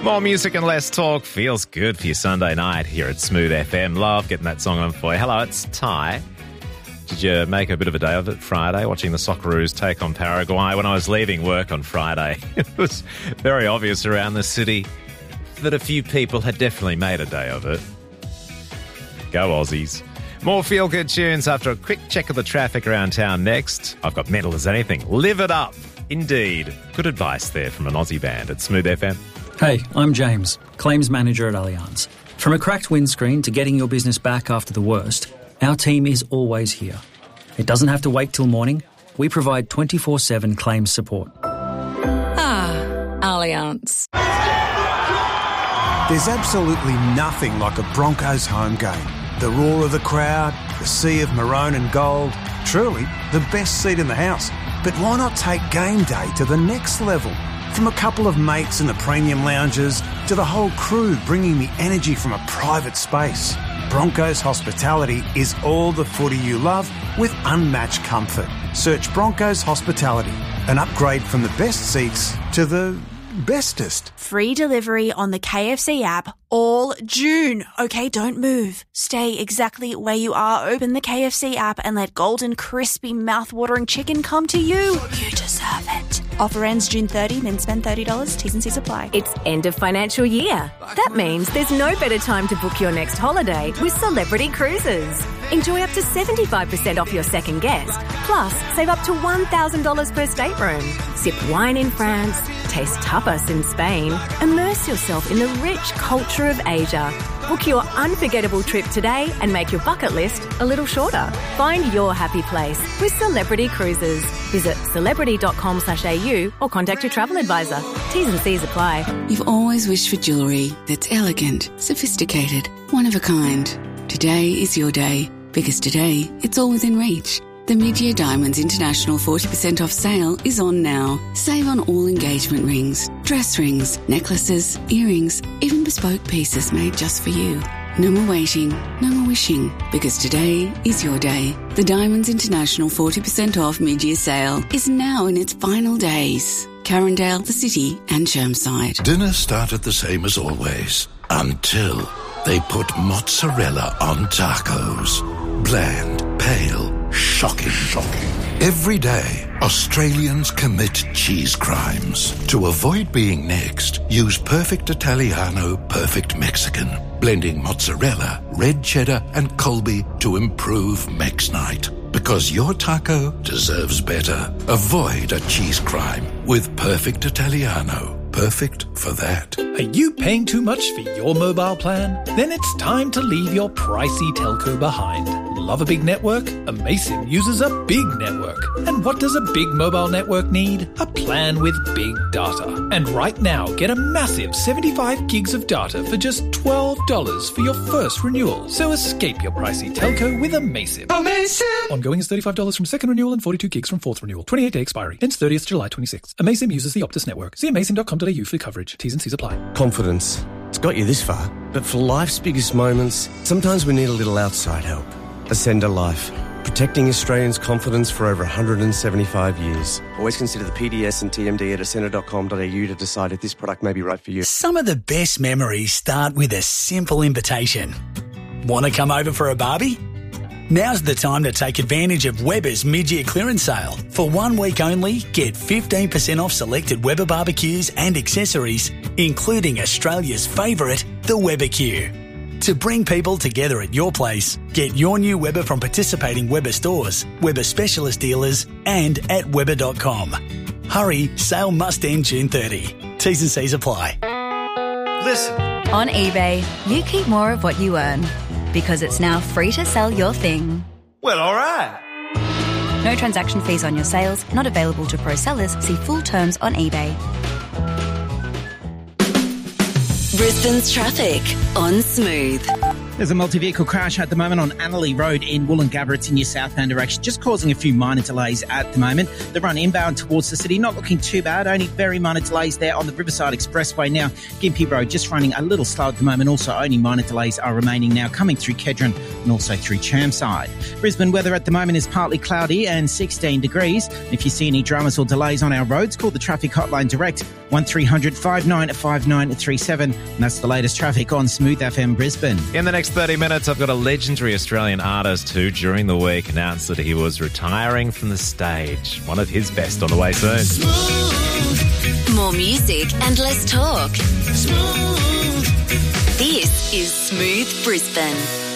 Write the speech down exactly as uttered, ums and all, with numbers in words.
More music and less talk feels good for your Sunday night here at Smooth F M. Love getting that song on for you. Hello, it's Ty. Did you make a bit of a day of it Friday, watching the Socceroos take on Paraguay? When I was leaving work on Friday, it was very obvious around the city that a few people had definitely made a day of it. Go Aussies. More feel-good tunes after a quick check of the traffic around town next. I've got Mental as Anything. Live it up. Indeed. Good advice there from an Aussie band at Smooth F M. Hey, I'm James, Claims Manager at Allianz. From a cracked windscreen to getting your business back after the worst, our team is always here. It doesn't have to wait till morning. We provide twenty-four seven claims support. Ah, Allianz. There's absolutely nothing like a Broncos home game. The roar of the crowd, the sea of maroon and gold, truly the best seat in the house. But why not take game day to the next level? From a couple of mates in the premium lounges to the whole crew bringing the energy from a private space. Broncos Hospitality is all the footy you love with unmatched comfort. Search Broncos Hospitality, an upgrade from the best seats to the bestest. Free delivery on the K F C app all June. Okay, don't move. Stay exactly where you are. Open the K F C app and let golden, crispy, mouth-watering chicken come to you. You deserve it. Offer ends June thirtieth, then spend thirty dollars. T's and C's apply. It's end of financial year. That means there's no better time to book your next holiday with Celebrity Cruises. Enjoy up to seventy-five percent off your second guest. Plus, save up to one thousand dollars per stateroom. Sip wine in France, taste tapas in Spain, immerse yourself in the rich culture of Asia. Book your unforgettable trip today and make your bucket list a little shorter. Find your happy place with Celebrity Cruises. Visit celebrity dot com slash a u or contact your travel advisor. T's and C's apply. You've always wished for jewellery that's elegant, sophisticated, one of a kind. Today is your day, because today it's all within reach. The Mid-Year Diamonds International forty percent off sale is on now. Save on all engagement rings, dress rings, necklaces, earrings, even bespoke pieces made just for you. No more waiting, no more wishing, because today is your day. The Diamonds International forty percent off mid-year sale is now in its final days. Carindale, the City and Chermside. Dinner started the same as always, until they put mozzarella on tacos. Bland, pale, shocking, shocking. Every day, Australians commit cheese crimes. To avoid being next, use Perfect Italiano, Perfect Mexican, blending mozzarella, red cheddar and Colby to improve Mex Night. Because your taco deserves better. Avoid a cheese crime with Perfect Italiano. Perfect for that. Are you paying too much for your mobile plan? Then it's time to leave your pricey telco behind. Love a big network? Amaysim uses a big network. And what does a big mobile network need? A plan with big data. And right now, get a massive seventy-five gigs of data for just twelve dollars for your first renewal. So escape your pricey telco with Amaysim. Amaysim! Ongoing is thirty-five dollars from second renewal and forty-two gigs from fourth renewal. twenty-eight day expiry. Ends thirtieth July twenty-sixth. Amaysim uses the Optus network. See amaysim dot com dot a u for coverage. T's and C's apply. Confidence. It's got you this far. But for life's biggest moments, sometimes we need a little outside help. Ascender Life. Protecting Australians' confidence for over one hundred seventy-five years. Always consider the P D S and T M D at ascender dot com dot a u to decide if this product may be right for you. Some of the best memories start with a simple invitation. Want to come over for a barbie? Now's the time to take advantage of Weber's mid-year clearance sale. For one week only, get fifteen percent off selected Weber barbecues and accessories, including Australia's favourite, the Weber-Q. To bring people together at your place, get your new Weber from participating Weber stores, Weber specialist dealers, and at weber dot com. Hurry, sale must end June thirtieth. T's and C's apply. Listen. On eBay, you keep more of what you earn, because it's now free to sell your thing. Well, all right. No transaction fees on your sales, not available to pro sellers. See full terms on eBay. Brisbane's traffic on Smooth. There's a multi-vehicle crash at the moment on Annerley Road in Wollongabba. It's in your southbound direction, just causing a few minor delays at the moment. The run inbound towards the city, not looking too bad, only very minor delays there on the Riverside Expressway now. Gympie Road just running a little slow at the moment. Also, only minor delays are remaining now coming through Kedron and also through Chermside. Brisbane weather at the moment is partly cloudy and sixteen degrees. If you see any dramas or delays on our roads, call the traffic hotline direct, one three hundred five nine five nine three seven. And that's the latest traffic on Smooth F M Brisbane. In the next thirty minutes, I've got a legendary Australian artist who, during the week, announced that he was retiring from the stage. One of his best on the way soon. Smooth. More music and less talk. Smooth. This is Smooth Brisbane.